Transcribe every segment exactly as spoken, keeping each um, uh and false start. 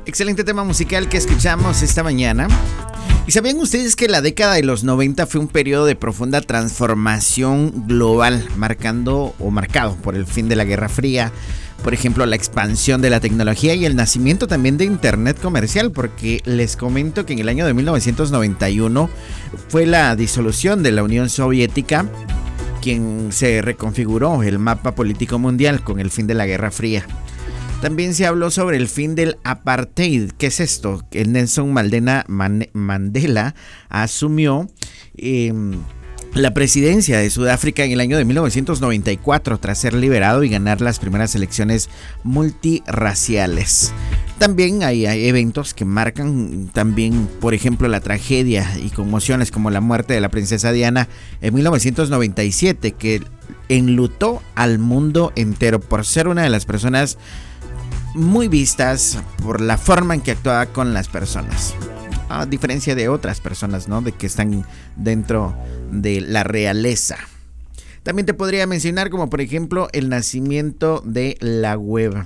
Excelente tema musical que escuchamos esta mañana. ¿Y sabían ustedes que la década de los noventa fue un periodo de profunda transformación global, marcando o marcado por el fin de la Guerra Fría? Por ejemplo, la expansión de la tecnología y el nacimiento también de Internet comercial, porque les comento que en el año de mil novecientos noventa y uno fue la disolución de la Unión Soviética quien se reconfiguró el mapa político mundial con el fin de la Guerra Fría. También se habló sobre el fin del apartheid. ¿Qué es esto? Que Nelson Mandela, Mandela asumió eh, la presidencia de Sudáfrica en el año de mil novecientos noventa y cuatro tras ser liberado y ganar las primeras elecciones multirraciales. También hay, hay eventos que marcan también, por ejemplo, la tragedia y conmociones como la muerte de la princesa Diana en mil novecientos noventa y siete, que enlutó al mundo entero por ser una de las personas muy vistas por la forma en que actuaba con las personas, a diferencia de otras personas, ¿no?, de que están dentro de la realeza. También te podría mencionar como por ejemplo el nacimiento de la web.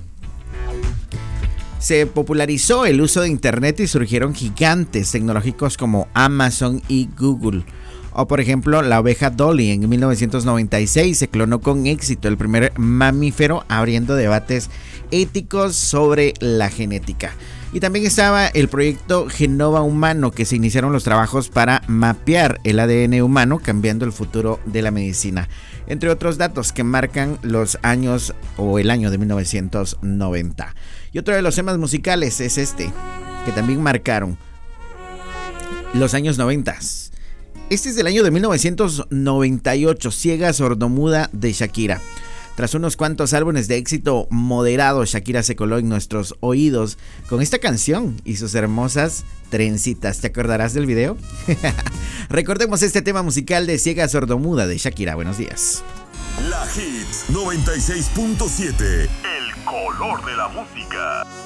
Se popularizó el uso de internet y surgieron gigantes tecnológicos como Amazon y Google. O por ejemplo, la oveja Dolly en mil novecientos noventa y seis se clonó con éxito, el primer mamífero, abriendo debates éticos sobre la genética. Y también estaba el proyecto Genoma Humano, que se iniciaron los trabajos para mapear el A D N humano, cambiando el futuro de la medicina. Entre otros datos que marcan los años o el año de mil novecientos noventa. Y otro de los temas musicales es este, que también marcaron los años noventa. Este es del año de mil novecientos noventa y ocho, Ciega Sordomuda de Shakira. Tras unos cuantos álbumes de éxito moderado, Shakira se coló en nuestros oídos con esta canción y sus hermosas trencitas. ¿Te acordarás del video? Recordemos este tema musical de Ciega Sordomuda de Shakira. Buenos días. La Hits noventa y seis punto siete. El color de la música.